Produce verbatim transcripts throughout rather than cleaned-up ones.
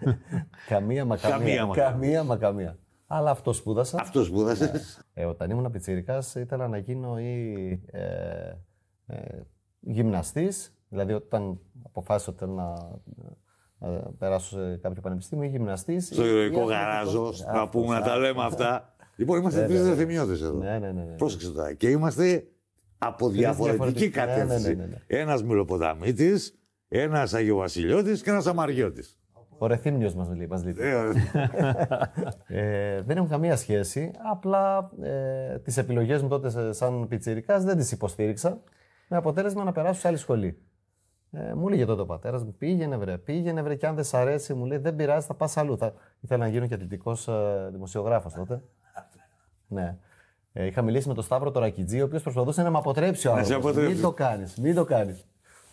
Καμία μα καμία. Καμία μα καμία. Αλλά αυτό σπούδασα. Αυτό σπούδασε. Ε, όταν ήμουν πιτσιρικάς ήθελα να γίνω ή ε, ε, γυμναστής. Δηλαδή όταν αποφάσισα ότι θέλω να ε, περάσω σε κάποιο πανεπιστήμιο ή γυμναστής. Στο ηρωικό γαράζο, να πούμε να τα λέμε αυτά. Λοιπόν, είμαστε τρεις δεθυμιώτες εδώ. Ναι, ναι, ναι. Πρόσεξε τώρα. Και είμαστε από διαφορετική κατεύθυνση. Ναι, ναι, ναι, ναι. Ένας Μυλοποταμίτης, ένας Αγιοβασιλιώτης και ένας Αμαριώτης. Ο Ρεθύμνιος μας λέει. Μας λέει. ε, δεν έχουν καμία σχέση. Απλά ε, τις επιλογές μου τότε σαν πιτσιρικάς δεν τις υποστήριξα. Με αποτέλεσμα να περάσω σε άλλη σχολή. Ε, μου έλεγε τότε ο πατέρας μου: πήγαινε βρε, πήγαινε βρε. Και αν δεν σ' αρέσει, μου λέει: δεν πειράζει, θα πας αλλού. Θα... Ήθελα να γίνω και αθλητικός ε, δημοσιογράφος τότε. Ναι. Ε, είχα μιλήσει με τον Σταύρο το Ρακιτζή, ο οποίος προσπαθούσε να με αποτρέψει ο άνθρωπος. Μην το κάνεις, μην το κάνεις.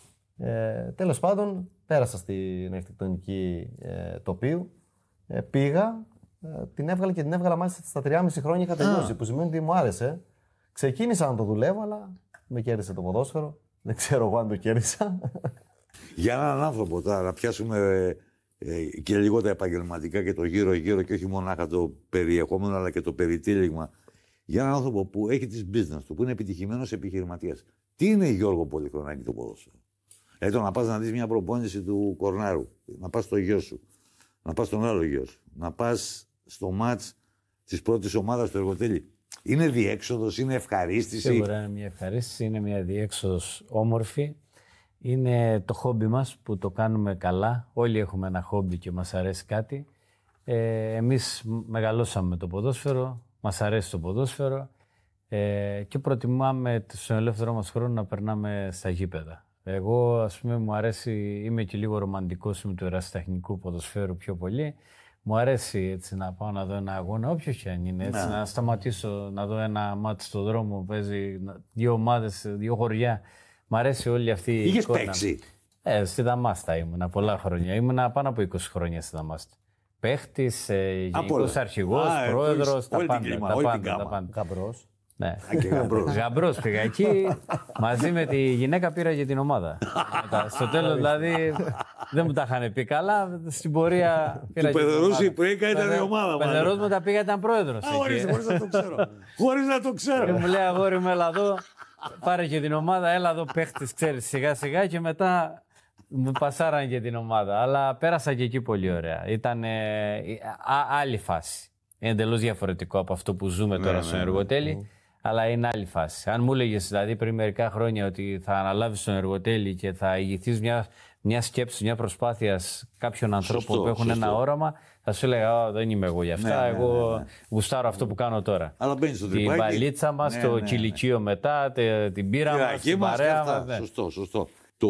Ε, τέλος πάντων, πέρασα στην αρχιτεκτονική ε, τοπίου. Ε, πήγα, ε, την έβγαλα και την έβγαλα μάλιστα στα τριάμισι χρόνια είχα τελειώσει. Που σημαίνει ότι μου άρεσε. Ξεκίνησα να το δουλεύω, αλλά με κέρδισε το ποδόσφαιρο. Δεν ξέρω εγώ αν το κέρδισα. Για έναν άνθρωπο τώρα, να πιάσουμε ε, ε, και λίγο τα επαγγελματικά και το γύρω-γύρω και όχι μονάχα το περιεχόμενο, αλλά και το περιτύλιγμα. Για έναν άνθρωπο που έχει τις business του, που είναι επιτυχημένος επιχειρηματίας. Τι είναι, Γιώργο Πολυχρονάκη, το ποδόσφαιρο? Δηλαδή το να πας να δεις μια προπόνηση του Κορνάρου, να πας στο γιο σου, να πας στον άλλο γιο σου, να πας στο μάτς της πρώτης ομάδας του Εργοτέλη. Είναι διέξοδος, είναι ευχαρίστηση. Σίγουρα είναι μια ευχαρίστηση, είναι μια διέξοδος όμορφη. Είναι το χόμπι μας που το κάνουμε καλά. Όλοι έχουμε ένα χόμπι και μας αρέσει κάτι. Ε, εμείς μεγαλώσαμε με το ποδόσφαιρο, μας αρέσει το ποδόσφαιρο ε, και προτιμάμε στον ελεύθερο μας χρόνο να περνάμε στα γήπεδα. Εγώ, ας πούμε, μου αρέσει, είμαι και λίγο ρομαντικός με του ερασιτεχνικού ποδοσφαίρου πιο πολύ. Μου αρέσει έτσι να πάω να δω ένα αγώνα, όποιο και αν είναι. Έτσι, να. να σταματήσω να δω ένα μάτι στον δρόμο που παίζει δύο ομάδες, δύο χωριά. Μ' αρέσει όλη αυτή η Είχες εικόνα. παίξει? Ε, στη Δαμάστα ήμουνα πολλά χρόνια. Ήμουνα πάνω από είκοσι χρόνια στη Δαμάστα. Παίχτης, ε, γενικός αρχηγός, πρόεδρος, τα πάντα. Τα πάντα, τα πάντα. Γαμπρός. Ναι. Γαμπρός πήγα εκεί, μαζί με τη γυναίκα πήρα για την ομάδα. Μετά, στο τέλος δηλαδή δεν μου τα είχαν πει καλά, στην πορεία πήρα. Του Πεδερούς η Πρέκα ήταν η ομάδα. Πεδερός μου τα πήγα, ήταν πρόεδρος. Χωρίς να το ξέρω. Χωρίς να το ξέρω. Και μου λέει, αγόρι μου, έλα εδώ, πάρε και την ομάδα, έλα εδώ παίχτης, ξέρεις, σιγά σιγά και μετά μου πασάραν και την ομάδα. Αλλά πέρασα και εκεί πολύ ωραία. Ήταν άλλη φάση. Είναι εντελώς διαφορετικό από αυτό που ζούμε τώρα ναι, στο ναι, Εργοτέλη. Ναι. Αλλά είναι άλλη φάση. Αν μου έλεγες δηλαδή πριν μερικά χρόνια ότι θα αναλάβεις τον Εργοτέλη και θα ηγηθείς μια, μια σκέψη, μια προσπάθεια κάποιων ανθρώπων σωστό, που έχουν σωστό. Ένα όραμα, θα σου έλεγα δεν είμαι εγώ γι' αυτά. Ναι, εγώ ναι, ναι, ναι. γουστάρω αυτό που κάνω τώρα. Αλλά μπαίνεις στο τρυπάκι. Την μπαλίτσα μας, ναι, το ναι, κηλικείο ναι. μετά, την πύρα μας, την παρέα μας. Ναι. Σωστό, σωστό. Το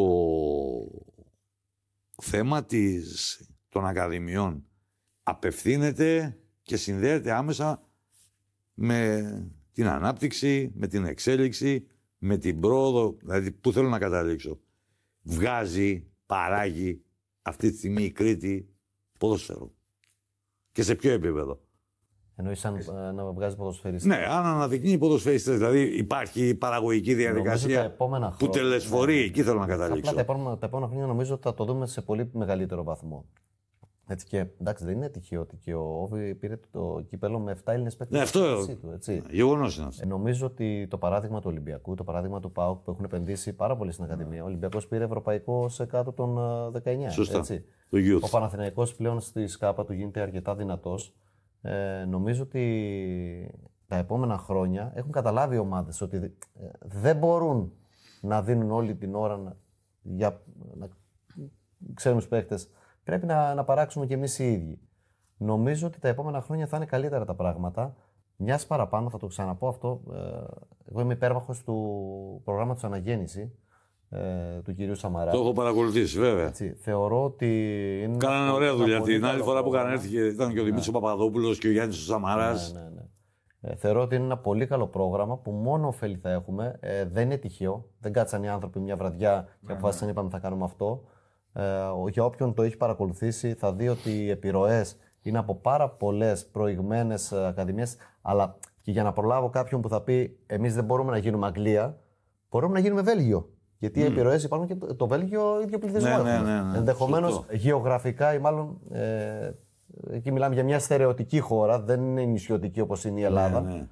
θέμα της, των ακαδημιών απευθύνεται και συνδέεται άμεσα με την ανάπτυξη, με την εξέλιξη, με την πρόοδο, δηλαδή πού θέλω να καταλήξω. Βγάζει, παράγει αυτή τη στιγμή η Κρήτη ποδόσφαιρο. Και σε ποιο επίπεδο? Εννοείς σαν ε, να βγάζει ποδοσφαιριστές. Ναι, αν αναδεικνύει ποδοσφαιριστές, δηλαδή υπάρχει παραγωγική διαδικασία που τελεσφορεί, ναι, εκεί θέλω να καταλήξω. Απλά τα επόμενα, τα επόμενα χρόνια νομίζω ότι θα το δούμε σε πολύ μεγαλύτερο βαθμό. Έτσι και εντάξει, δεν είναι τυχαίο ότι και ο Όβι πήρε το κύπελο με επτά Έλληνες παίκτες. Ναι, αυτό γεγονός είναι αυτό. Ε, νομίζω ότι το παράδειγμα του Ολυμπιακού, το παράδειγμα του ΠΑΟΚ που έχουν επενδύσει πάρα πολύ στην Ακαδημία. Ο Ολυμπιακός πήρε ευρωπαϊκό σε κάτω των δεκαεννιά. Σωστά. Έτσι. Το ο Παναθηναϊκός πλέον στη ΣΚΑΠΑ του γίνεται αρκετά δυνατός. Ε, νομίζω ότι τα επόμενα χρόνια έχουν καταλάβει οι ομάδες ότι ε, δεν μπορούν να δίνουν όλη την ώρα να, για να ξέρουν τους παίκτες. Πρέπει να, να παράξουμε κι εμείς οι ίδιοι. Νομίζω ότι τα επόμενα χρόνια θα είναι καλύτερα τα πράγματα. Μιας παραπάνω, θα το ξαναπώ αυτό. Ε, εγώ είμαι υπέρμαχος του προγράμματος Αναγέννηση ε, του κυρίου Σαμαρά. Το έχω παρακολουθήσει, βέβαια. Έτσι, θεωρώ ότι. Είναι κάνανε ωραία δουλειά. Την άλλη φορά που είχαν έρθει ήταν και ο Δημήτρης ναι. Παπαδόπουλος και ο Γιάννης ο Σαμαράς. Ναι, ναι, ναι. Ε, θεωρώ ότι είναι ένα πολύ καλό πρόγραμμα που μόνο ωφέλη θα έχουμε. Ε, δεν είναι τυχαίο. Δεν κάτσαν οι άνθρωποι μια βραδιά και αποφάσισαν, ναι, είπαμε θα κάνουμε αυτό. Ε, για όποιον το έχει παρακολουθήσει θα δει ότι οι επιρροές είναι από πάρα πολλές προηγμένες ακαδημίες, αλλά και για να προλάβω κάποιον που θα πει εμείς δεν μπορούμε να γίνουμε Αγγλία, μπορούμε να γίνουμε Βέλγιο. Γιατί οι επιρροές υπάρχουν και το, το Βέλγιο ίδιο πληθυσμό. Ναι, ναι, ναι, ναι. Ενδεχομένως Σωστό. γεωγραφικά ή μάλλον. Ε, εκεί μιλάμε για μια στερεωτική χώρα, δεν είναι νησιωτική όπως είναι η Ελλάδα. Ναι, ναι.